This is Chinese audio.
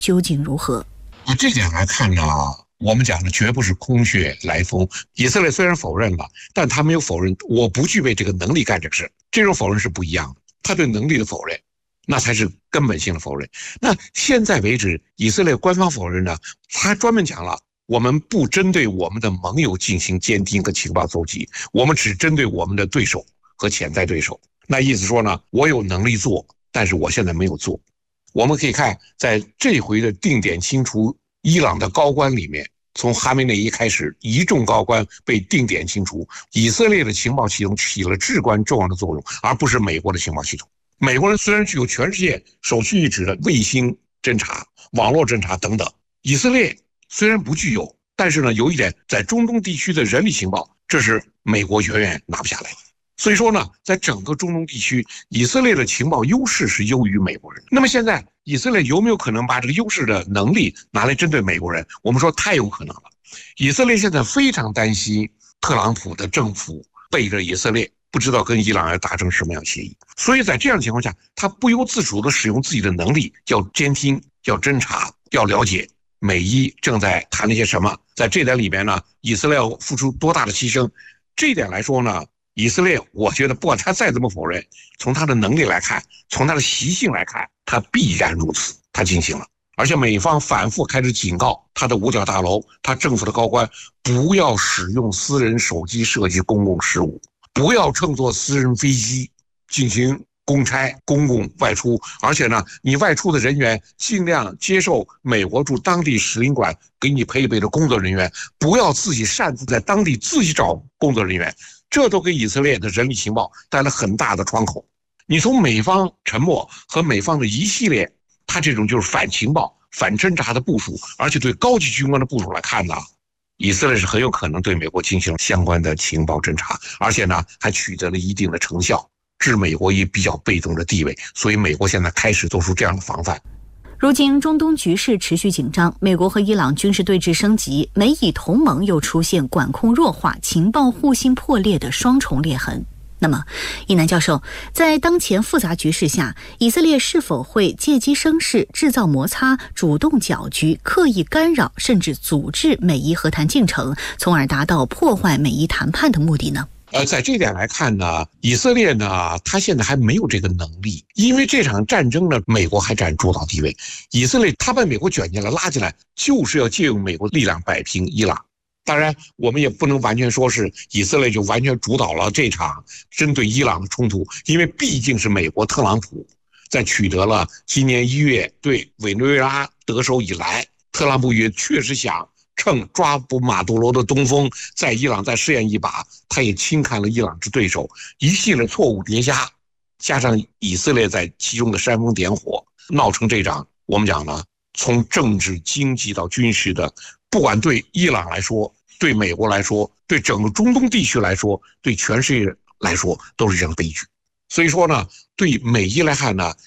究竟如何？ 这点来看呢，我们讲的绝不是空穴来风。以色列虽然否认了，但他没有否认我不具备这个能力干这个事，这种否认是不一样的。他对能力的否认，那才是根本性的否认。那现在为止，以色列官方否认呢，他专门讲了，我们不针对我们的盟友进行监听和情报搜集，我们只针对我们的对手和潜在对手。那意思说呢，我有能力做，但是我现在没有做。我们可以看，在这回的定点清除伊朗的高官里面，从哈梅内伊开始，一众高官被定点清除。以色列的情报系统起了至关重要的作用，而不是美国的情报系统。美国人虽然具有全世界首屈一指的卫星侦察、网络侦察等等，以色列虽然不具有，但是呢，有一点，在中东地区的人力情报，这是美国远远拿不下来的。所以说呢，在整个中东地区，以色列的情报优势是优于美国人。那么现在，以色列有没有可能把这个优势的能力拿来针对美国人？我们说太有可能了。以色列现在非常担心特朗普的政府背着以色列，不知道跟伊朗要达成什么样协议。所以在这样的情况下，他不由自主地使用自己的能力，要监听、要侦查、要了解美伊正在谈那些什么。在这点里面呢，以色列要付出多大的牺牲？这一点来说呢，以色列，我觉得不管他再怎么否认，从他的能力来看，从他的习性来看，他必然如此，他进行了。而且美方反复开始警告他的五角大楼，他政府的高官不要使用私人手机涉及公共事务，不要乘坐私人飞机进行公差、公共外出。而且呢，你外出的人员尽量接受美国驻当地使领馆给你配备的工作人员，不要自己擅自在当地自己找工作人员。这都给以色列的人力情报带来很大的窗口。你从美方沉默和美方的一系列他这种就是反情报、反侦察的部署，而且对高级军官的部署来看呢，以色列是很有可能对美国进行相关的情报侦察，而且呢还取得了一定的成效，置美国以比较被动的地位。所以美国现在开始做出这样的防范。 如今中东局势持续紧张，美国和伊朗军事对峙升级，美以同盟又出现管控弱化、情报互信破裂的双重裂痕。那么，一南教授，在当前复杂局势下，以色列是否会借机生事、制造摩擦、主动搅局、刻意干扰，甚至阻滞美伊和谈进程，从而达到破坏美伊谈判的目的呢？ 在这点来看呢，以色列呢，他现在还没有这个能力，因为这场战争呢，美国还占主导地位。以色列他把美国卷进来、拉进来，就是要借用美国力量摆平伊朗。当然，我们也不能完全说是以色列就完全主导了这场针对伊朗的冲突，因为毕竟是美国特朗普在取得了今年1月对委内瑞拉得手以来，特朗普也确实想趁抓捕马杜罗的东风，在伊朗再试验一把，他也轻看了伊朗之对手，一系列错误叠加，加上以色列在其中的煽风点火，闹成这场我们讲呢，从政治、经济到军事的，不管对伊朗来说，对美国来说，对整个中东地区来说，对全世界来说，都是一场悲剧。所以说呢，对美伊来看呢，